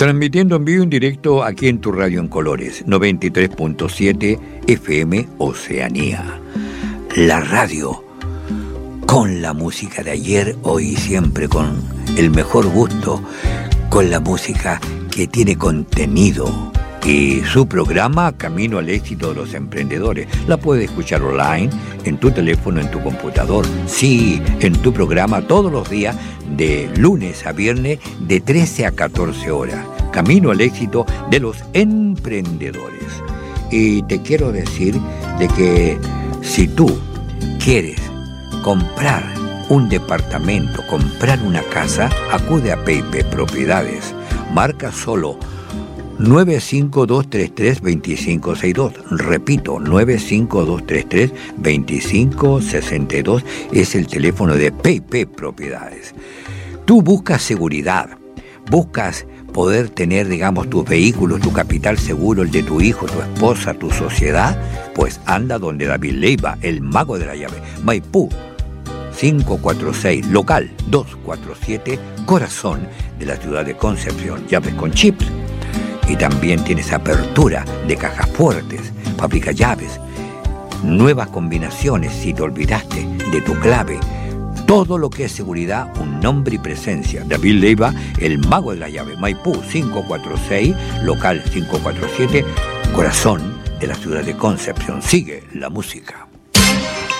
Transmitiendo en vivo en directo aquí en tu radio en colores, 93.7 FM Oceanía. La radio con la música de ayer, hoy y siempre, con el mejor gusto, con la música que tiene contenido. Y su programa Camino al Éxito de los Emprendedores la puedes escuchar online, en tu teléfono, en tu computador. Sí, en tu programa todos los días, de lunes a viernes, de 13 a 14 horas. Camino al Éxito de los Emprendedores. Y te quiero decir de que si tú quieres comprar un departamento, comprar una casa, acude a PayPay Propiedades. Marca solo 95233-2562. Repito, 95233-2562 es el teléfono de PayPay Propiedades. Tú buscas seguridad, buscas poder tener, digamos, tus vehículos, tu capital seguro, el de tu hijo, tu esposa, tu sociedad, pues anda donde David Leiva, el mago de la llave. Maipú 546, local 247, corazón de la ciudad de Concepción. Llaves con chips. Y también tienes apertura de cajas fuertes, fabrica llaves, nuevas combinaciones si te olvidaste de tu clave. Todo lo que es seguridad, un nombre y presencia. David Leiva, el mago de la llave. Maipú 546, local 547, corazón de la ciudad de Concepción. Sigue la música.